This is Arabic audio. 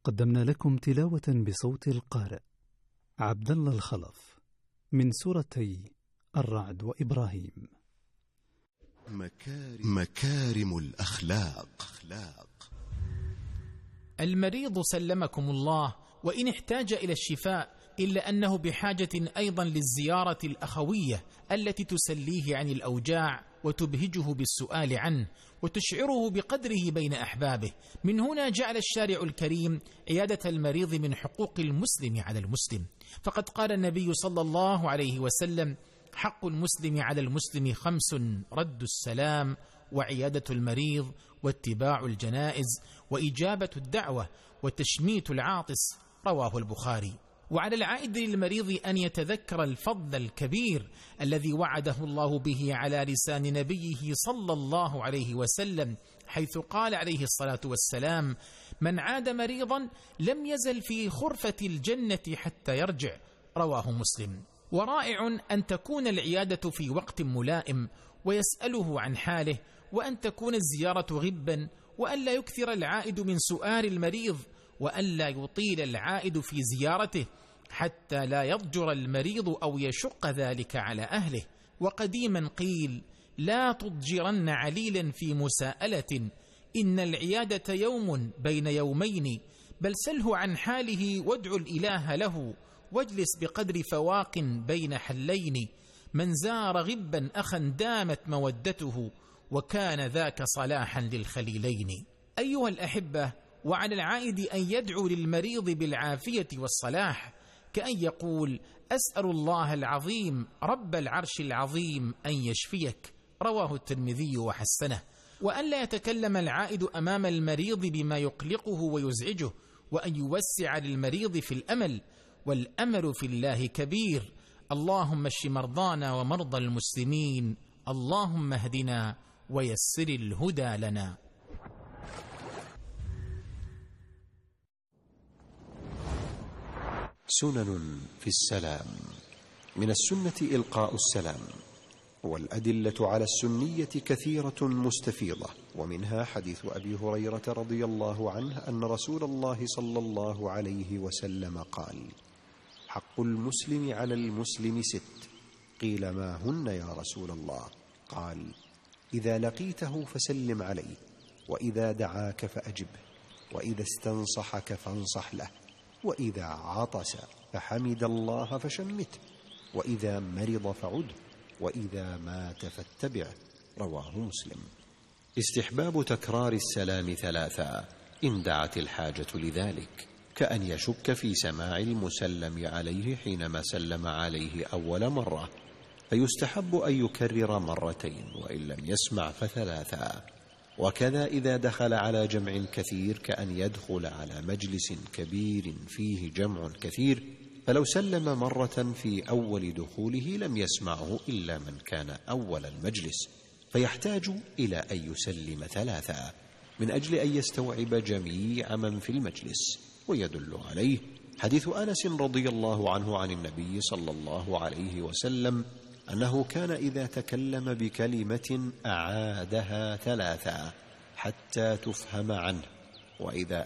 قدمنا لكم تلاوة بصوت القارئ عبد الله الخلف من سورتي الرعد وإبراهيم. مكارم الأخلاق. المريض سلمكم الله وإن احتاج إلى الشفاء إلا أنه بحاجة أيضا للزيارة الأخوية التي تسليه عن الأوجاع وتبهجه بالسؤال عنه وتشعره بقدره بين أحبابه. من هنا جعل الشارع الكريم عيادة المريض من حقوق المسلم على المسلم، فقد قال النبي صلى الله عليه وسلم: حق المسلم على المسلم 5: رد السلام، وعيادة المريض، واتباع الجنائز، وإجابة الدعوة، وتشميت العاطس. رواه البخاري. وعلى العائد للمريض أن يتذكر الفضل الكبير الذي وعده الله به على لسان نبيه صلى الله عليه وسلم، حيث قال عليه الصلاة والسلام: من عاد مريضا لم يزل في خرفة الجنة حتى يرجع. رواه مسلم. ورائع أن تكون العيادة في وقت ملائم ويسأله عن حاله، وأن تكون الزيارة غبا، وأن لا يكثر العائد من سؤال المريض، وأن لا يطيل العائد في زيارته حتى لا يضجر المريض أو يشق ذلك على أهله. وقديما قيل: لا تضجرن عليلا في مساءلة، إن العيادة يوم بين يومين، بل سله عن حاله وادع الإله له، واجلس بقدر فواق بين حلين. من زار غبا أخا دامت مودته، وكان ذاك صلاحا للخليلين. أيها الأحبة، وعلى العائد أن يدعو للمريض بالعافية والصلاح، كأن يقول: أسأل الله العظيم رب العرش العظيم أن يشفيك. رواه الترمذي وحسنه. وأن لا يتكلم العائد أمام المريض بما يقلقه ويزعجه، وأن يوسع للمريض في الأمل، والأمل في الله كبير. اللهم اشف مرضانا ومرضى المسلمين، اللهم اهدنا ويسر الهدى لنا. سنن في السلام. من السنة إلقاء السلام، والأدلة على السنية كثيرة مستفيضة، ومنها حديث أبي هريرة رضي الله عنه أن رسول الله صلى الله عليه وسلم قال: حق المسلم على المسلم 6. قيل: ما هن يا رسول الله؟ قال: إذا لقيته فسلم عليه، وإذا دعاك فأجبه، وإذا استنصحك فانصح له، وإذا عطس فحمد الله فشمته، وإذا مرض فعده، وإذا مات فاتبعه. رواه مسلم. استحباب تكرار السلام 3 إن دعت الحاجة لذلك، كأن يشك في سماع المسلم عليه حينما سلم عليه أول مرة، فيستحب أن يكرر 2، وإن لم يسمع ف3. وكذا إذا دخل على جمع كثير، كأن يدخل على مجلس كبير فيه جمع كثير، فلو سلم مرة في أول دخوله لم يسمعه إلا من كان أول المجلس، فيحتاج إلى أن يسلم 3 من أجل أن يستوعب جميع من في المجلس. ويدل عليه حديث أنس رضي الله عنه عن النبي صلى الله عليه وسلم أنه كان إذا تكلم بكلمة أعادها 3 حتى تفهم عنه، وإذا